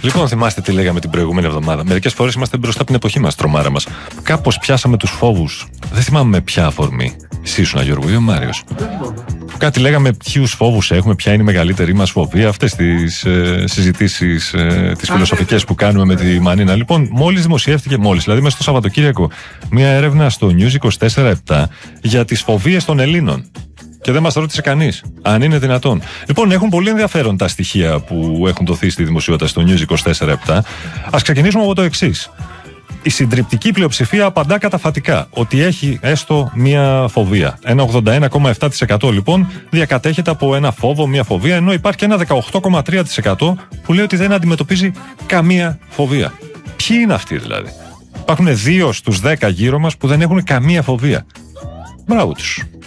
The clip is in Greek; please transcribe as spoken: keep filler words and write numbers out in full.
Λοιπόν, θυμάστε τι λέγαμε την προηγούμενη εβδομάδα. Μερικές φορές είμαστε μπροστά από την εποχή μας, τρομάρα μας. Κάπως πιάσαμε τους φόβους. Δεν θυμάμαι με ποια αφορμή. Εσύ ήσουν, Γιώργο, ή ο Μάριος. Κάτι λέγαμε ποιους φόβους έχουμε, ποια είναι η μεγαλύτερη μας φοβία. Αυτές τις ε, συζητήσεις, ε, τις φιλοσοφικές που κάνουμε με τη Μανίνα. Λοιπόν, μόλις δημοσιεύτηκε, μόλις, δηλαδή μέσα στο Σαββατοκύριακο, μια έρευνα στο News είκοσι τέσσερα επτά για τις φοβίες των Ελλήνων. Και δεν μας ρώτησε κανείς αν είναι δυνατόν. Λοιπόν, έχουν πολύ ενδιαφέρον τα στοιχεία που έχουν δοθεί στη δημοσιότητα στο News είκοσι τέσσερα επτά. Ας ξεκινήσουμε από το εξής. Η συντριπτική πλειοψηφία απαντά καταφατικά ότι έχει έστω μία φοβία. Ένα ογδόντα ένα κόμμα επτά τοις εκατό λοιπόν διακατέχεται από ένα φόβο, μία φοβία, ενώ υπάρχει και ένα δεκαοκτώ κόμμα τρία τοις εκατό που λέει ότι δεν αντιμετωπίζει καμία φοβία. Ποιοι είναι αυτοί δηλαδή? Υπάρχουν δύο στους δέκα γύρω μας που δεν έχουν καμία φοβία. Μπράβο τους.